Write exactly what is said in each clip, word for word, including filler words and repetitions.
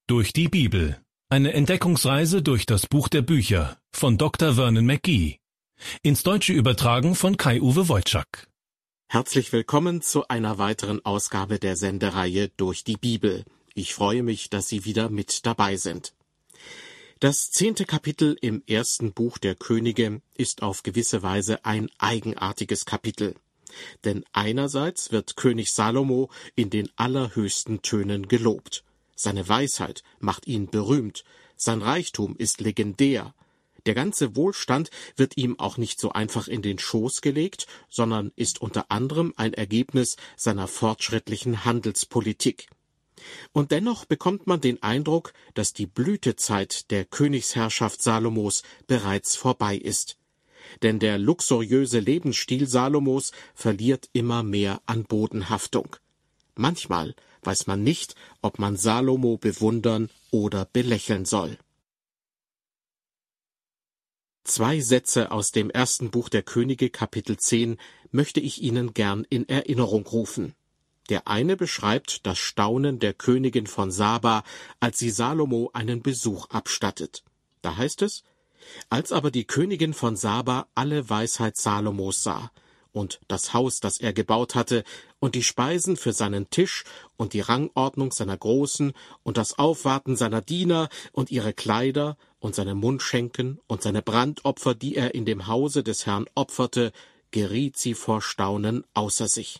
Durch die Bibel. Eine Entdeckungsreise durch das Buch der Bücher von Doktor Vernon McGee. Ins Deutsche übertragen von Kai-Uwe Wojczak. Herzlich willkommen zu einer weiteren Ausgabe der Sendereihe Durch die Bibel. Ich freue mich, dass Sie wieder mit dabei sind. Das zehnte Kapitel im ersten Buch der Könige ist auf gewisse Weise ein eigenartiges Kapitel. Denn einerseits wird König Salomo in den allerhöchsten Tönen gelobt. Seine Weisheit macht ihn berühmt, sein Reichtum ist legendär. Der ganze Wohlstand wird ihm auch nicht so einfach in den Schoß gelegt, sondern ist unter anderem ein Ergebnis seiner fortschrittlichen Handelspolitik. Und dennoch bekommt man den Eindruck, dass die Blütezeit der Königsherrschaft Salomos bereits vorbei ist. Denn der luxuriöse Lebensstil Salomos verliert immer mehr an Bodenhaftung. Manchmal weiß man nicht, ob man Salomo bewundern oder belächeln soll. Zwei Sätze aus dem ersten Buch der Könige, Kapitel zehn, möchte ich Ihnen gern in Erinnerung rufen. Der eine beschreibt das Staunen der Königin von Saba, als sie Salomo einen Besuch abstattet. Da heißt es: Als aber die Königin von Saba alle Weisheit Salomos sah, und das Haus, das er gebaut hatte, und die Speisen für seinen Tisch, und die Rangordnung seiner Großen, und das Aufwarten seiner Diener, und ihre Kleider, und seine Mundschenken, und seine Brandopfer, die er in dem Hause des Herrn opferte, geriet sie vor Staunen außer sich.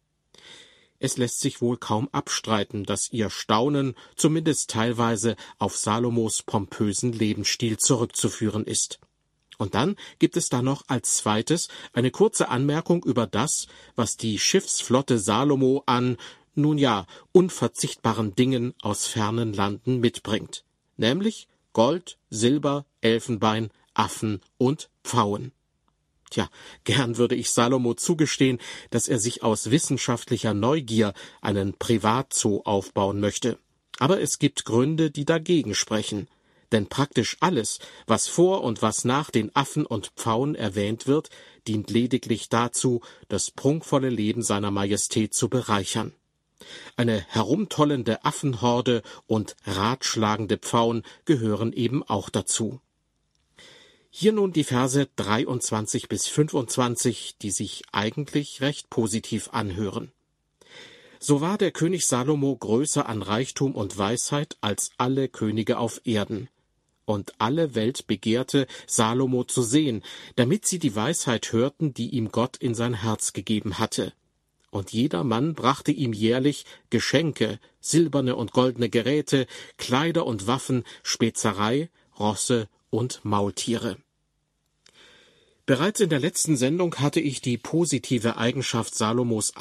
Es lässt sich wohl kaum abstreiten, dass ihr Staunen zumindest teilweise auf Salomos pompösen Lebensstil zurückzuführen ist. Und dann gibt es da noch als zweites eine kurze Anmerkung über das, was die Schiffsflotte Salomo an, nun ja, unverzichtbaren Dingen aus fernen Landen mitbringt, nämlich Gold, Silber, Elfenbein, Affen und Pfauen. Tja, gern würde ich Salomo zugestehen, dass er sich aus wissenschaftlicher Neugier einen Privatzoo aufbauen möchte. Aber es gibt Gründe, die dagegen sprechen. Denn praktisch alles, was vor und was nach den Affen und Pfauen erwähnt wird, dient lediglich dazu, das prunkvolle Leben seiner Majestät zu bereichern. Eine herumtollende Affenhorde und ratschlagende Pfauen gehören eben auch dazu. Hier nun die Verse dreiundzwanzig bis fünfundzwanzig, die sich eigentlich recht positiv anhören. So war der König Salomo größer an Reichtum und Weisheit als alle Könige auf Erden. Und alle Welt begehrte, Salomo zu sehen, damit sie die Weisheit hörten, die ihm Gott in sein Herz gegeben hatte. Und jeder Mann brachte ihm jährlich Geschenke, silberne und goldene Geräte, Kleider und Waffen, Spezerei, Rosse und Maultiere. Bereits in der letzten Sendung hatte ich die positive Eigenschaft Salomos